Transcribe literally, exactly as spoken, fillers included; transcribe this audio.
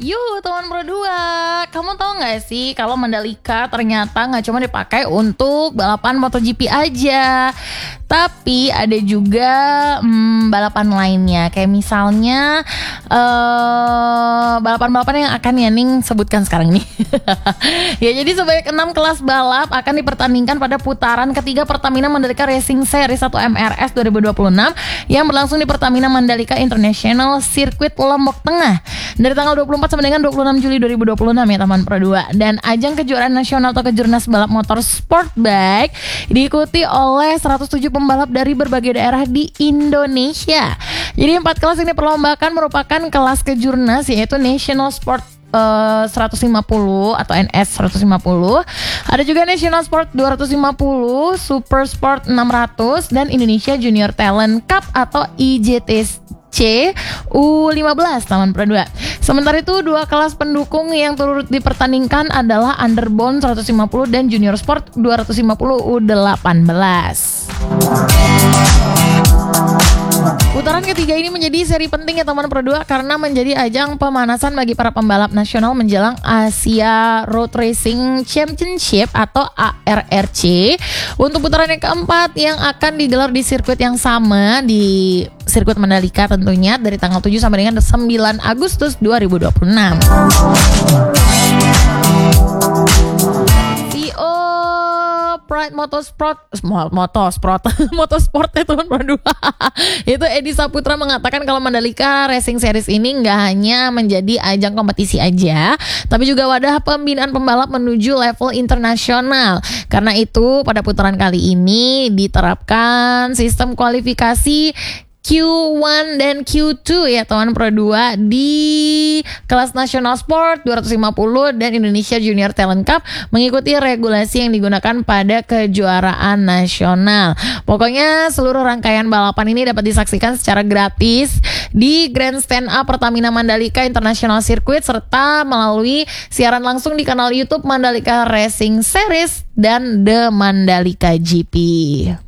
Yuk teman Pro dua, kamu tahu nggak sih kalau Mandalika ternyata nggak cuma dipakai untuk balapan MotoGP aja, tapi ada juga hmm, balapan lainnya. Kayak misalnya uh, balapan-balapan yang akan Yaning sebutkan sekarang nih. Ya, jadi sebanyak enam kelas balap akan dipertandingkan pada putaran ketiga Pertamina Mandalika Racing Series atau M R S dua ribu dua puluh enam yang berlangsung di Pertamina Mandalika International Circuit Lombok Tengah dari tanggal dua puluh empat sampai dengan dua puluh enam Juli dua ribu dua puluh enam ya teman Pro dua. Dan ajang kejuaraan nasional atau kejurnas balap motor sport bike diikuti oleh seratus tujuh pembalap dari berbagai daerah di Indonesia. Jadi empat kelas ini perlombakan merupakan kelas kejurnas, yaitu National Sport Uh, seratus lima puluh atau N S seratus lima puluh. Ada juga National Sport dua ratus lima puluh, Super Sport enam ratus, dan Indonesia Junior Talent Cup atau I J T C U lima belas teman Pro dua. Sementara itu dua kelas pendukung yang turut dipertandingkan adalah Underbone seratus lima puluh dan Junior Sport dua ratus lima puluh U delapan belas. Putaran ketiga ini menjadi seri penting ya teman Pro dua karena menjadi ajang pemanasan bagi para pembalap nasional menjelang Asia Road Racing Championship atau A R R C untuk putaran yang keempat yang akan digelar di sirkuit yang sama, di sirkuit Mandalika tentunya, dari tanggal tujuh sampai dengan sembilan Agustus dua ribu dua puluh enam. C E O Pride Motorsport, Motorsport, Motorsport ya teman Pro dua. Itu Edi Saputra mengatakan kalau Mandalika Racing Series ini nggak hanya menjadi ajang kompetisi aja, tapi juga wadah pembinaan pembalap menuju level internasional. Karena itu pada putaran kali ini diterapkan sistem kualifikasi Q satu dan Q dua ya teman Pro dua di kelas National Sport dua ratus lima puluh dan Indonesia Junior Talent Cup mengikuti regulasi yang digunakan pada kejuaraan nasional. Pokoknya seluruh rangkaian balapan ini dapat disaksikan secara gratis di Grandstand A Pertamina Mandalika International Circuit serta melalui siaran langsung di kanal YouTube Mandalika Racing Series dan The Mandalika G P.